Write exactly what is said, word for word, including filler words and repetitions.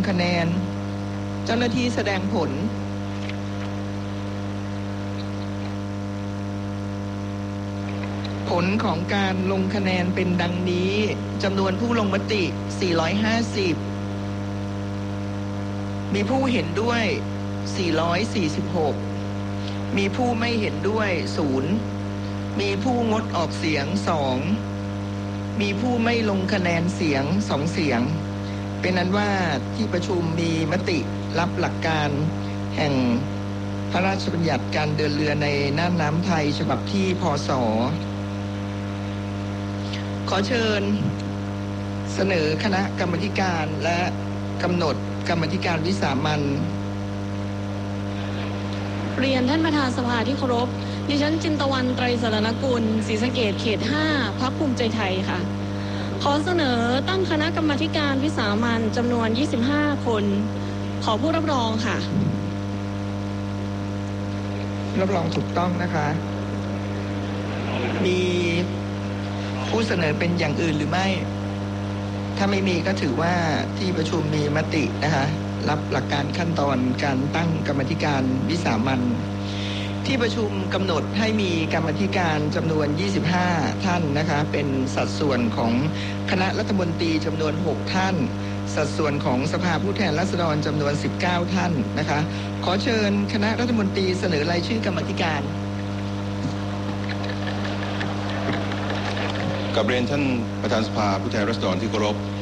คะแนนเจ้าหน้าที่แสดงผลผลของการลงคะแนนเป็นดังนี้จำนวนผู้ลงมติสี่ร้อยห้าสิบมีผู้เห็นด้วยสี่ร้อยสี่สิบหกมีผู้ไม่เห็นด้วยศูนย์มีผู้งดออกเสียงสองมีผู้ไม่ลงคะแนนเสียงสองเสียงเป็นนั้นว่าที่ประชุมมีมติรับหลักการแห่งพระราชบัญญัติการเดินเรือในน่านน้ำไทยฉบับที่พ.ศ.ขอเชิญเสนอคณะกรรมาธิการและกำหนดกรรมาธิการวิสามัญเรียนท่านประธานสภาที่เคารพดิฉันจินตวันไตรสรณกุลศรีสะเกษเขตห้าพรรคภูมิใจไทยค่ะขอเสนอตั้งคณะกรรมาธิการวิสามัญจำนวนยี่สิบห้าคนขอผู้รับรองค่ะรับรองถูกต้องนะคะมีผู้เสนอเป็นอย่างอื่นหรือไม่ถ้าไม่มีก็ถือว่าที่ประชุมมีมตินะคะรับหลักการขั้นตอนการตั้งกรรมาธิการวิสามัญที่ประชุมกำหนดให้มีกรรมาธิการจำนวนยี่สิบห้าท่านนะคะเป็นสัดส่วนของคณะรัฐมนตรีจำนวนหกท่านสัดส่วนของสภาผู้แทนราษฎรจำนวนสิบเก้าท่านนะคะขอเชิญคณะรัฐมนตรีเสนอรายชื่อกรรมาธิการกับเรียนท่านประธานสภาผู้แทนราษฎรที่เคารพ